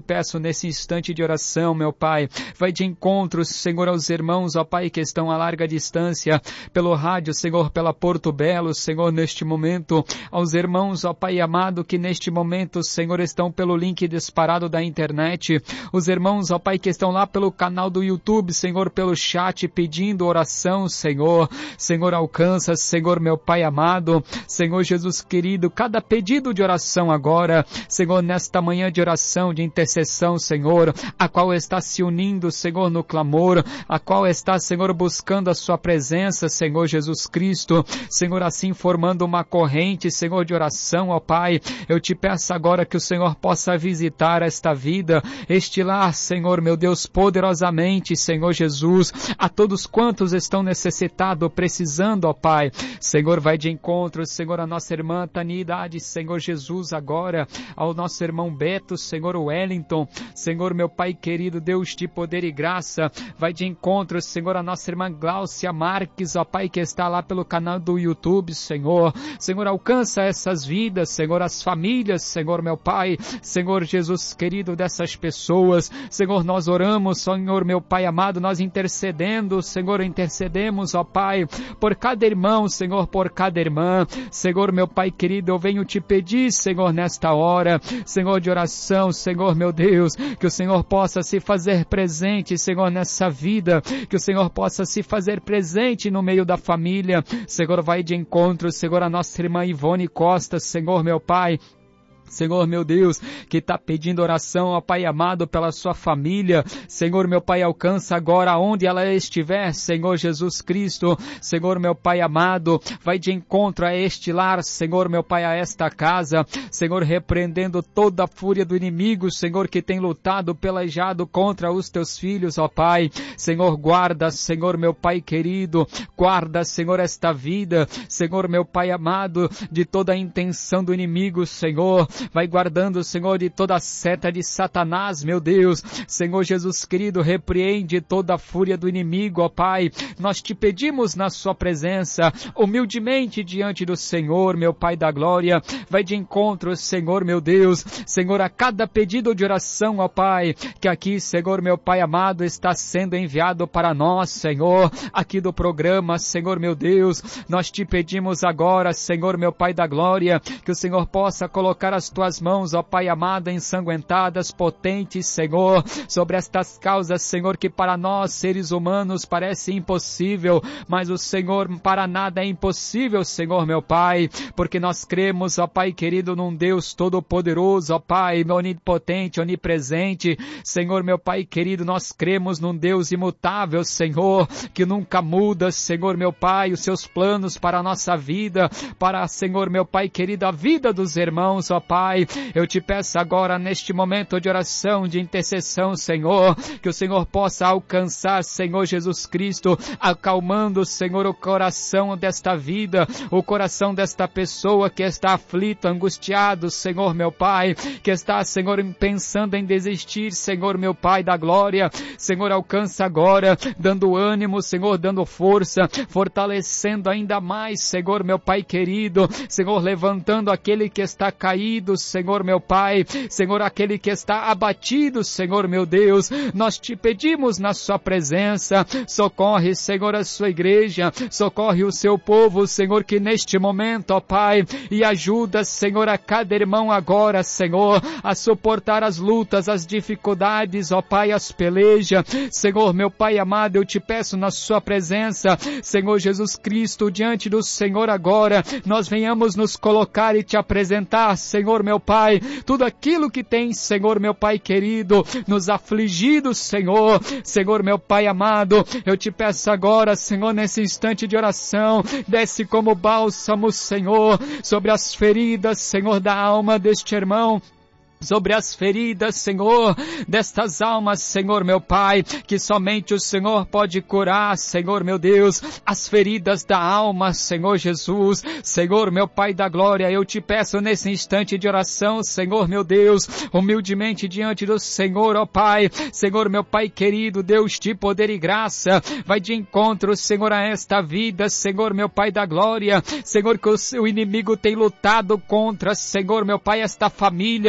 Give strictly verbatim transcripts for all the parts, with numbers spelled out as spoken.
peço nesse instante de oração, meu Pai, vai de encontro, Senhor, aos irmãos, ó Pai, que estão a larga distância, pelo rádio, Senhor, pela Porto Belo, Senhor, neste momento, aos irmãos, ó Pai amado, que neste momento, Senhor, estão pelo link disparado da internet, os irmãos, ó Pai, que estão lá pelo canal do YouTube, Senhor, pelo chat, pedindo oração, Senhor, Senhor, alcança, Senhor, meu Pai amado, Senhor Jesus querido, cada pedido de oração agora, Senhor, nesta manhã de oração, de intercessão, Senhor, a qual está se unindo, Senhor, no clamor, a qual está, Senhor, buscando a sua presença, Senhor Jesus Cristo, Senhor, assim formando uma corrente, Senhor, de oração, ó Pai, eu te peço agora que o Senhor possa visitar esta vida, este lar, Senhor, meu Deus, poderosamente, Senhor Jesus, a todos quantos estão necessitados, precisando, ó Pai, Senhor, vai de encontro, Senhor, a nossa irmã Tanidade, Senhor Jesus, agora, ao nosso irmão Beto, Senhor Wellington, Senhor, meu Pai querido, Deus de poder e graça, vai de encontro, Senhor, a nossa irmã Gláucia Marques, ó Pai, que está lá pelo canal do YouTube, Senhor, Senhor, alcança essas vidas, Senhor, as famílias, Senhor, meu Pai, Senhor Jesus querido, dessas pessoas, Senhor, nós oramos, Senhor, meu Pai amado, nós intercedendo, Senhor, intercedemos, ó Pai, por cada irmão, Senhor, por cada irmã, Senhor, meu Pai querido, eu venho te pedir, Senhor, nesta hora, Senhor, de oração, Senhor, meu Deus, que o Senhor possa se fazer presente, Senhor, nessa vida, que o Senhor possa se fazer presente no meio da família, Senhor, vai de encontro, Senhor, a nossa irmã Ivone Costa, Senhor, meu Pai, Senhor, meu Deus, que está pedindo oração, ó Pai amado, pela sua família, Senhor, meu Pai, alcança agora onde ela estiver, Senhor Jesus Cristo, Senhor, meu Pai amado, vai de encontro a este lar, Senhor, meu Pai, a esta casa, Senhor, repreendendo toda a fúria do inimigo, Senhor, que tem lutado, pelejado contra os teus filhos, ó Pai, Senhor, guarda, Senhor, meu Pai querido, guarda, Senhor, esta vida, Senhor, meu Pai amado, de toda a intenção do inimigo, Senhor, vai guardando, Senhor, de toda a seta de Satanás, meu Deus, Senhor Jesus querido, repreende toda a fúria do inimigo, ó Pai, nós te pedimos na sua presença, humildemente diante do Senhor, meu Pai da glória, vai de encontro, Senhor, meu Deus, Senhor, a cada pedido de oração, ó Pai, que aqui, Senhor, meu Pai amado, está sendo enviado para nós, Senhor, aqui do programa, Senhor, meu Deus, nós te pedimos agora, Senhor, meu Pai da glória, que o Senhor possa colocar as tuas mãos, ó Pai amado, ensanguentadas, potentes, Senhor, sobre estas causas, Senhor, que para nós, seres humanos, parece impossível, mas o Senhor, para nada é impossível, Senhor, meu Pai, porque nós cremos, ó Pai querido, num Deus todo-poderoso, ó Pai, onipotente, onipresente, Senhor, meu Pai querido, nós cremos num Deus imutável, Senhor, que nunca muda, Senhor, meu Pai, os seus planos para a nossa vida, para, Senhor, meu Pai querido, a vida dos irmãos, ó Pai, eu te peço agora neste momento de oração, de intercessão, Senhor, que o Senhor possa alcançar, Senhor Jesus Cristo, acalmando, Senhor, o coração desta vida, o coração desta pessoa que está aflito, angustiado, Senhor, meu Pai, que está, Senhor, pensando em desistir, Senhor, meu Pai da glória, Senhor, alcança agora, dando ânimo, Senhor, dando força, fortalecendo ainda mais, Senhor, meu Pai querido, Senhor, levantando aquele que está caído, Senhor, meu Pai, Senhor, aquele que está abatido, Senhor, meu Deus, nós te pedimos na sua presença, socorre, Senhor, a sua igreja, socorre o seu povo, Senhor, que neste momento, ó Pai, e ajuda, Senhor, a cada irmão agora, Senhor, a suportar as lutas, as dificuldades, ó Pai, as pelejas, Senhor, meu Pai amado, eu te peço na sua presença, Senhor Jesus Cristo, diante do Senhor agora, nós venhamos nos colocar e te apresentar, Senhor, meu Pai, tudo aquilo que tem, Senhor, meu Pai querido, nos afligido, Senhor, Senhor, meu Pai amado, eu te peço agora, Senhor, nesse instante de oração, desce como bálsamo, Senhor, sobre as feridas, Senhor, da alma deste irmão, sobre as feridas, Senhor, destas almas, Senhor, meu Pai, que somente o Senhor pode curar, Senhor, meu Deus, as feridas da alma, Senhor Jesus, Senhor, meu Pai da glória, eu te peço nesse instante de oração, Senhor, meu Deus, humildemente diante do Senhor, ó Pai, Senhor, meu Pai querido, Deus de poder e graça, vai de encontro, Senhor, a esta vida, Senhor, meu Pai da glória, Senhor, que o, o inimigo tem lutado contra, Senhor, meu Pai, esta família,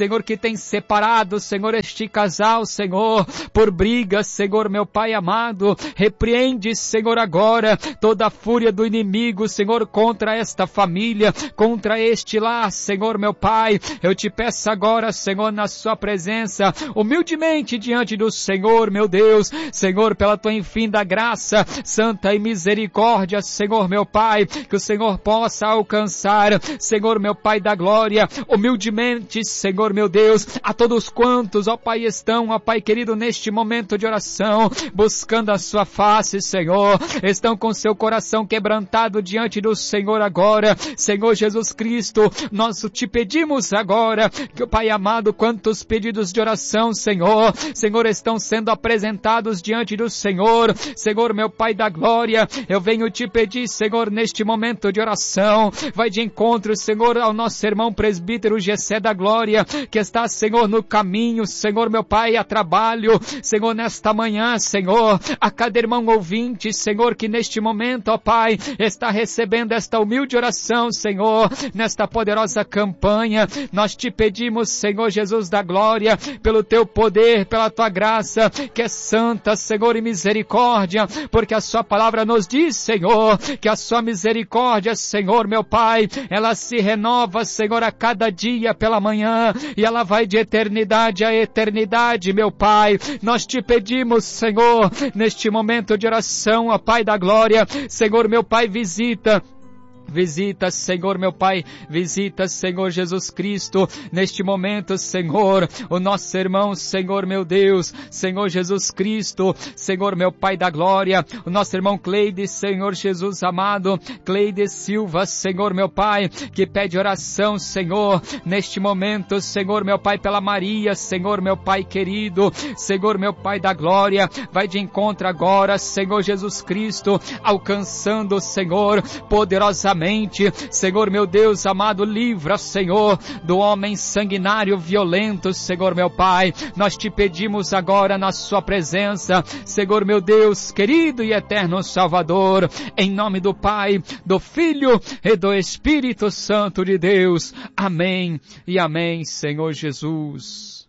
Senhor, que tem separado, Senhor, este casal, Senhor, por brigas, Senhor, meu Pai amado, repreende, Senhor, agora toda a fúria do inimigo, Senhor, contra esta família, contra este lar, Senhor, meu Pai. Eu te peço agora, Senhor, na sua presença, humildemente diante do Senhor, meu Deus, Senhor, pela tua infinda graça, santa e misericórdia, Senhor, meu Pai, que o Senhor possa alcançar, Senhor, meu Pai da glória, humildemente, Senhor, meu Deus, a todos quantos, ó Pai, estão, ó Pai querido, neste momento de oração, buscando a sua face, Senhor, estão com seu coração quebrantado diante do Senhor agora, Senhor Jesus Cristo, nós te pedimos agora, que o Pai amado, quantos pedidos de oração, Senhor, Senhor, estão sendo apresentados diante do Senhor, Senhor, meu Pai da glória, eu venho te pedir, Senhor, neste momento de oração, vai de encontro, Senhor, ao nosso irmão presbítero Gessé da glória, que está, Senhor, no caminho, Senhor, meu Pai, a trabalho, Senhor, nesta manhã, Senhor, a cada irmão ouvinte, Senhor, que neste momento, ó Pai, está recebendo esta humilde oração, Senhor, nesta poderosa campanha, nós te pedimos, Senhor Jesus da glória, pelo teu poder, pela tua graça, que é santa, Senhor, e misericórdia, porque a sua palavra nos diz, Senhor, que a sua misericórdia, Senhor, meu Pai, ela se renova, Senhor, a cada dia pela manhã, e ela vai de eternidade a eternidade, meu Pai. Nós te pedimos, Senhor, neste momento de oração, ó Pai da glória, Senhor, meu Pai, visita, Visita, Senhor, meu Pai, visita, Senhor Jesus Cristo, neste momento, Senhor, o nosso irmão, Senhor, meu Deus, Senhor Jesus Cristo, Senhor, meu Pai da glória, o nosso irmão Cleide, Senhor Jesus amado, Cleide Silva, Senhor, meu Pai, que pede oração, Senhor, neste momento, Senhor, meu Pai, pela Maria, Senhor, meu Pai querido, Senhor, meu Pai da glória, vai de encontro agora, Senhor Jesus Cristo, alcançando, Senhor, poderosamente, Senhor, meu Deus amado, livra, Senhor, do homem sanguinário, violento, Senhor, meu Pai, nós te pedimos agora na sua presença, Senhor, meu Deus, querido e eterno Salvador, em nome do Pai, do Filho e do Espírito Santo de Deus, amém e amém, Senhor Jesus.